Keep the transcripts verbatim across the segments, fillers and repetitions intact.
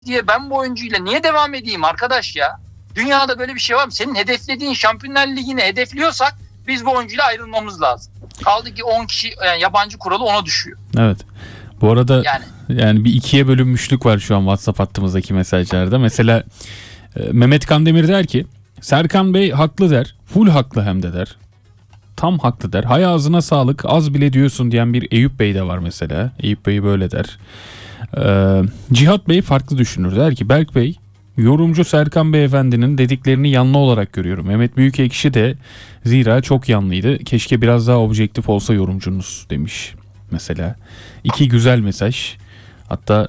diye ben bu oyuncuyla niye devam edeyim arkadaş ya? Dünyada böyle bir şey var mı? Senin hedeflediğin Şampiyonlar Ligi'ni hedefliyorsak biz bu oyuncuyla ayrılmamız lazım. Kaldı ki on kişi yani yabancı kuralı ona düşüyor. Evet. Bu arada yani, yani bir ikiye bölünmüşlük var şu an WhatsApp hattımızdaki mesajlarda. Mesela e, Mehmet Kandemir der ki Serkan Bey haklı der. Full haklı hem de der. Tam haklı der. Hay ağzına sağlık az bile diyorsun diyen bir Eyüp Bey de var mesela. Eyüp Bey böyle der. Ee, Cihat Bey farklı düşünür. Der ki Berk Bey yorumcu Serkan Beyefendinin dediklerini yanlı olarak görüyorum. Mehmet Büyükekşi de zira çok yanlıydı. Keşke biraz daha objektif olsa yorumcunuz demiş mesela. İki güzel mesaj. Hatta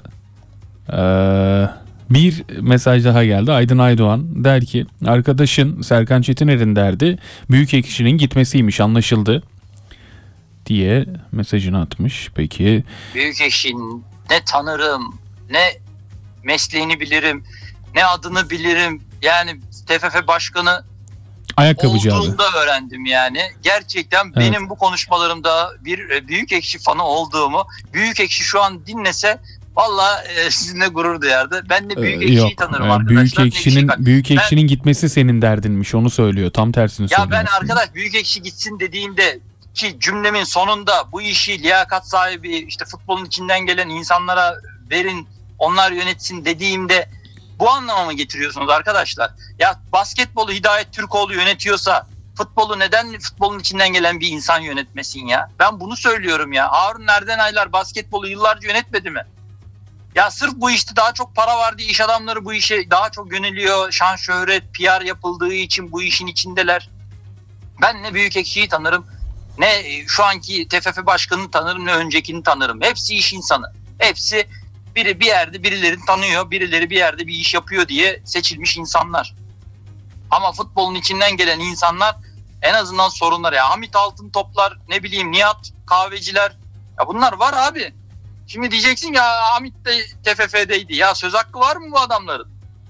ee, bir mesaj daha geldi. Aydın Aydoğan der ki arkadaşın Serkan Çetiner'in derdi Büyükekşi'nin gitmesiymiş anlaşıldı diye mesajını atmış. Peki. Büyükekşi'nin ne tanırım ne mesleğini bilirim ne adını bilirim yani T F F başkanı Ayakkabıcı olduğunda abi. Öğrendim yani. Gerçekten evet. Benim bu konuşmalarımda bir Büyükekşi fanı olduğumu Büyükekşi şu an dinlese valla e, sizinle gurur duyardı. Ben de Büyükekşi'yi ee, tanırım yani arkadaşlar. Büyükekşi'nin Büyükekşi'nin gitmesi senin derdinmiş onu söylüyor. Tam tersini söylüyor. Ya ben aslında. Arkadaş Büyükekşi gitsin dediğimde ki cümlemin sonunda bu işi liyakat sahibi işte futbolun içinden gelen insanlara verin onlar yönetsin dediğimde bu anlama mı getiriyorsunuz arkadaşlar? Ya basketbolu Hidayet Türkoğlu yönetiyorsa futbolu neden futbolun içinden gelen bir insan yönetmesin ya? Ben bunu söylüyorum ya. Harun Erdenaylar basketbolu yıllarca yönetmedi mi? Ya sırf bu işte daha çok para var diye iş adamları bu işe daha çok yöneliyor. Şan şöhret, P R yapıldığı için bu işin içindeler. Ben ne Büyükekşi'yi tanırım, ne şu anki T F F başkanını tanırım, ne öncekini tanırım. Hepsi iş insanı. Hepsi biri bir yerde birilerini tanıyor, birileri bir yerde bir iş yapıyor diye seçilmiş insanlar. Ama futbolun içinden gelen insanlar en azından sorunlar ya. Hamit Altıntoplar, ne bileyim Nihat Kahveciler. Ya bunlar var abi. Şimdi diyeceksin ya Hamit de T F F'deydi. Ya söz hakkı var mı bu adamların?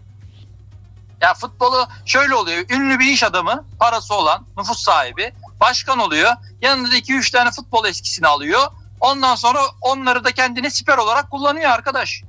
Ya futbolu şöyle oluyor. Ünlü bir iş adamı, parası olan, nüfus sahibi, başkan oluyor. Yanında iki üç tane futbol eskisini alıyor. Ondan sonra onları da kendine siper olarak kullanıyor arkadaş.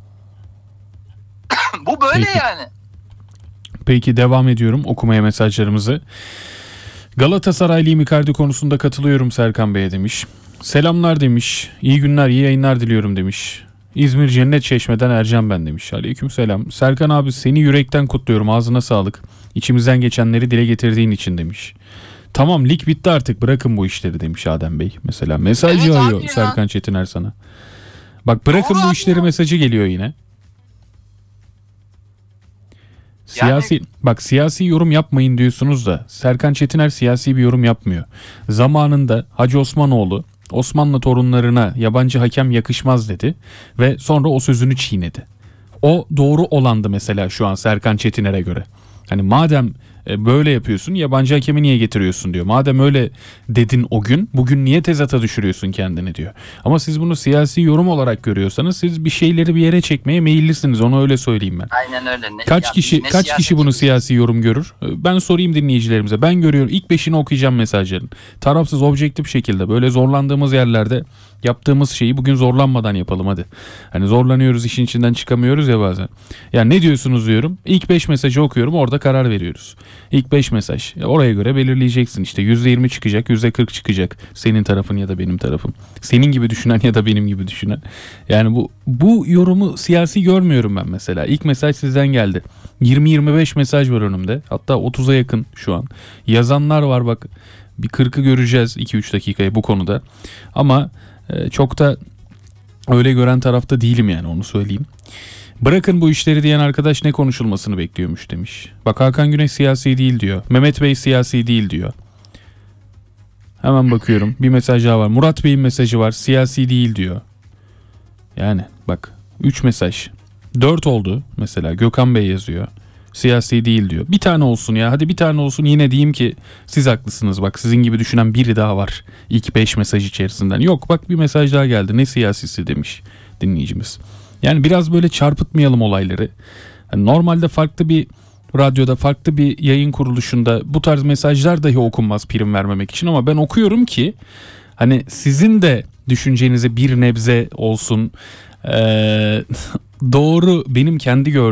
Bu böyle Peki. yani. Peki devam ediyorum okumaya mesajlarımızı. Galatasaraylıyım Icardi konusunda katılıyorum Serkan Bey'e demiş. Selamlar demiş. İyi günler, iyi yayınlar diliyorum demiş. İzmir Cennet Çeşme'den Ercan ben demiş. Aleyküm selam. Serkan abi seni yürekten kutluyorum. Ağzına sağlık. İçimizden geçenleri dile getirdiğin için demiş. Tamam lig bitti artık bırakın bu işleri demiş Adem Bey. Mesela mesaj evet yağıyor Serkan Çetiner sana. Bak bırakın Doğru bu işleri ya. Mesajı geliyor yine. Siyasi yani... bak siyasi yorum yapmayın diyorsunuz da Serkan Çetiner siyasi bir yorum yapmıyor. Zamanında Hacı Osmanoğlu Osmanlı torunlarına yabancı hakem yakışmaz dedi ve sonra o sözünü çiğnedi. O doğru olandı mesela şu an Serkan Çetiner'e göre. Hani madem böyle yapıyorsun yabancı hakemi niye getiriyorsun diyor. Madem öyle dedin o gün bugün niye tezata düşürüyorsun kendini diyor. Ama siz bunu siyasi yorum olarak görüyorsanız siz bir şeyleri bir yere çekmeye meyillisiniz onu öyle söyleyeyim ben. Aynen öyle. Ne, kaç ya, kişi kaç kişi bunu siyasi yorum görür? Ben sorayım dinleyicilerimize. Ben görüyorum. İlk beşini okuyacağım mesajların. Tarafsız objektif şekilde böyle zorlandığımız yerlerde yaptığımız şeyi bugün zorlanmadan yapalım hadi. Hani zorlanıyoruz işin içinden çıkamıyoruz ya bazen. Ya ne diyorsunuz diyorum. İlk beş mesajı okuyorum orada karar veriyoruz. İlk beş mesaj. Oraya göre belirleyeceksin işte yüzde yirmi çıkacak yüzde kırk çıkacak. Senin tarafın ya da benim tarafım. Senin gibi düşünen ya da benim gibi düşünen. Yani bu bu yorumu siyasi görmüyorum ben mesela. İlk mesaj sizden geldi. yirmi yirmi beş mesaj var önümde. Hatta otuza yakın şu an. Yazanlar var bak. Bir kırkı göreceğiz iki üç dakikaya bu konuda. Ama e, çok da öyle gören tarafta değilim yani onu söyleyeyim. Bırakın bu işleri diyen arkadaş ne konuşulmasını bekliyormuş demiş. Bak Hakan Güneş siyasi değil diyor. Mehmet Bey siyasi değil diyor. Hemen bakıyorum. Bir mesaj daha var. Murat Bey'in mesajı var. Siyasi değil diyor. Yani bak üç mesaj. dört oldu mesela. Gökhan Bey yazıyor. Siyasi değil diyor. Bir tane olsun ya. Hadi bir tane olsun yine diyeyim ki siz haklısınız. Bak sizin gibi düşünen biri daha var. İlk beş mesaj içerisinden. Yok bak bir mesaj daha geldi. Ne siyasisi demiş dinleyicimiz. Yani biraz böyle çarpıtmayalım olayları. Yani normalde farklı bir radyoda, farklı bir yayın kuruluşunda bu tarz mesajlar dahi okunmaz prim vermemek için ama ben okuyorum ki hani sizin de düşüncenize bir nebze olsun ee, Doğru, benim kendi gördüğüm